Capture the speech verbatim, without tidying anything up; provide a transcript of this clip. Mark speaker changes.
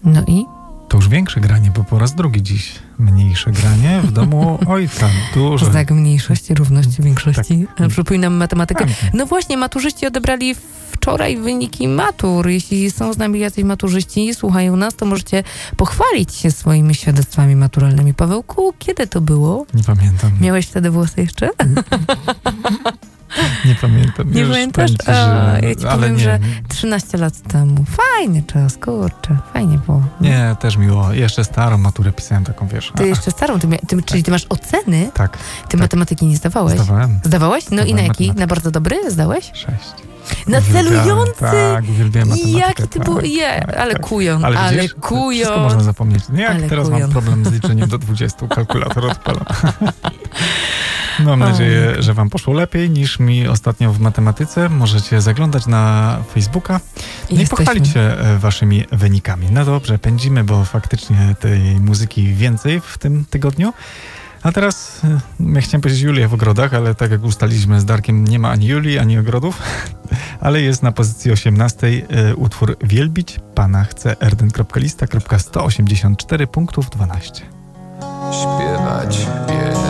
Speaker 1: No i?
Speaker 2: To już większe granie, bo po raz drugi dziś mniejsze granie w domu ojca. Duże.
Speaker 1: Znak mniejszości, równości większości.
Speaker 2: Tak.
Speaker 1: Przypominam matematykę.
Speaker 2: Tak.
Speaker 1: No właśnie, maturzyści odebrali wczoraj wyniki matur. Jeśli są z nami jacyś maturzyści i słuchają nas, to możecie pochwalić się swoimi świadectwami maturalnymi. Pawełku, kiedy to było?
Speaker 2: Nie pamiętam.
Speaker 1: Miałeś wtedy włosy jeszcze?
Speaker 2: Nie pamiętam.
Speaker 1: Nie
Speaker 2: Już
Speaker 1: pamiętasz?
Speaker 2: powiem ci, że...
Speaker 1: A, ja ci
Speaker 2: ale
Speaker 1: powiem,
Speaker 2: nie,
Speaker 1: że trzynaście lat temu. Fajny czas, kurczę. Fajnie było.
Speaker 2: Nie, też miło. Jeszcze starą maturę pisałem taką, wiesz.
Speaker 1: Ty jeszcze starą, ty, mia- ty, czyli ty masz oceny?
Speaker 2: Tak.
Speaker 1: Ty matematyki nie zdawałeś?
Speaker 2: Zdawałem.
Speaker 1: Zdawałeś? No i na
Speaker 2: Zdawałem
Speaker 1: jaki?
Speaker 2: matematykę.
Speaker 1: Na bardzo dobry zdałeś?
Speaker 2: Sześć.
Speaker 1: Na
Speaker 2: Uwielbiałem,
Speaker 1: celujący!
Speaker 2: Tak, uwielbiałem matematykę.
Speaker 1: Jaki ty
Speaker 2: tak,
Speaker 1: był... Je,
Speaker 2: tak,
Speaker 1: ale
Speaker 2: tak.
Speaker 1: kujon,
Speaker 2: Ale,
Speaker 1: ale
Speaker 2: widzisz,
Speaker 1: kujon.
Speaker 2: wszystko można zapomnieć. Nie, jak
Speaker 1: Ale
Speaker 2: teraz
Speaker 1: kujon.
Speaker 2: mam problem z liczeniem do dwudziestu, kalkulator odpalam. Mam nadzieję, że wam poszło lepiej niż mi ostatnio w matematyce. Możecie zaglądać na Facebooka no i
Speaker 1: Jesteśmy.
Speaker 2: pochwalić się e, waszymi wynikami. No dobrze, pędzimy, bo faktycznie tej muzyki więcej w tym tygodniu. A teraz, e, ja chciałem powiedzieć Julia w ogrodach, ale tak jak ustaliliśmy z Darkiem, nie ma ani Julii, ani ogrodów, ale jest na pozycji osiemnastej e, utwór Wielbić Pana chce erden kropka lista kropka sto osiemdziesiąt cztery punktów dwanaście.
Speaker 3: Śpiewać pieśń